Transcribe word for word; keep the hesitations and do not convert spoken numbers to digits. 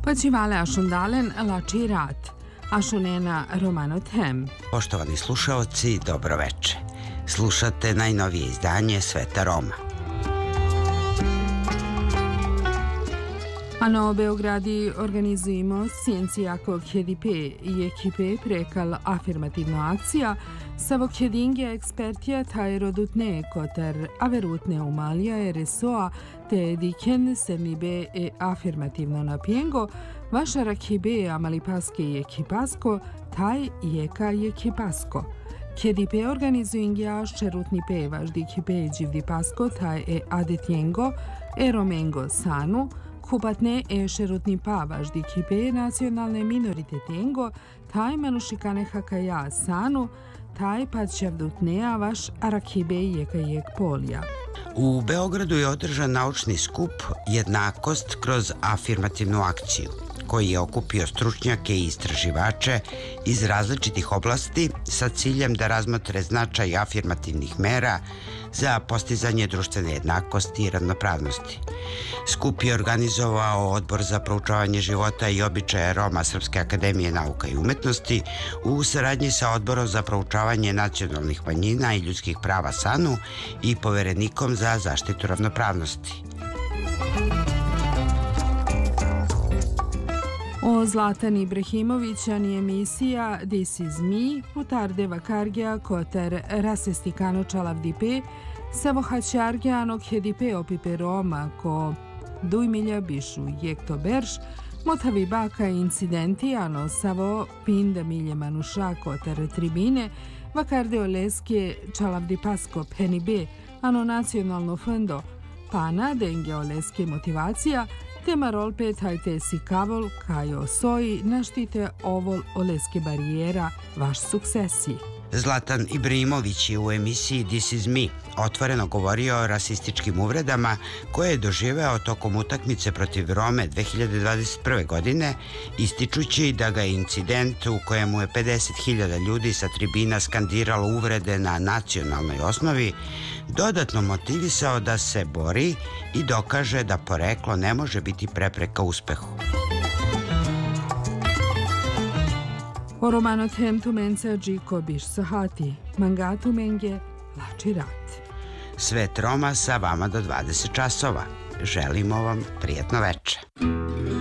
Facivale ašundalen lači rat, ašunena romanothem. Poštovani slušaoci, dobro veče. Slušate najnovije izdanje Sveta Roma. A na Beogradi organizujemo sciencijako kjedipe i ekipe prekal afirmativno akcija sa kjedinge ekspertija taj rodutne kotar averutne umalija eresoa te diken semibe e afirmativno napijengo vaša rakibe amalipaske i ekipasko taj jeka i ekipasko. Kjedipe organizujengja šerutni pe važdi kipe dživdi pasko taj e adetjengo e romengo sanu Kupatne e šerutni pa važdi kipe nacionalne minoritetengo, taj manušikane hakaja sanu, taj paćavdutnea vaš arakibe jeka jek polja. U Beogradu je održan naučni skup Jednakost kroz afirmativnu akciju, koji je okupio stručnjake i istraživače iz različitih oblasti sa ciljem da razmotre značaj afirmativnih mera za postizanje društvene jednakosti i ravnopravnosti. Skup je organizovao Odbor za proučavanje života i običaja Roma Srpske akademije nauka i umetnosti u saradnji sa Odborom za proučavanje nacionalnih manjina i ljudskih prava SANU i Poverenikom za zaštitu ravnopravnosti. O Zlatan Ibrahimovićan i emisija This is me, putardeva kargija kotar rasestikano čalavdipe, savo haćargjano kjedipe opipe Roma ko dujmilja bišu jekto berš, motavi baka incidentijano savo pinda milje manuša kotar tribine, vakarde oleske čalavdipasko penibe, ano nacionalno fondo, pana denge oleske motivacija, tema rolpe tajte si kavol kajo soji naštite ovol oleske barijera vaš suksesi. Zlatan Ibrahimović je u emisiji This is me otvoreno govorio o rasističkim uvredama koje je doživeo tokom utakmice protiv Rome dve hiljade dvadeset prve. godine, ističući da ga je incident u kojemu je pedeset hiljada ljudi sa tribina skandiralo uvrede na nacionalnoj osnovi dodatno motivisao da se bori i dokaže da poreklo ne može biti prepreka uspehu. O romanothem tumenca džiko biš sahati, mangatu menge lači rat. Svet Roma sa vama do dvadeset časova. Želimo vam prijatno veče.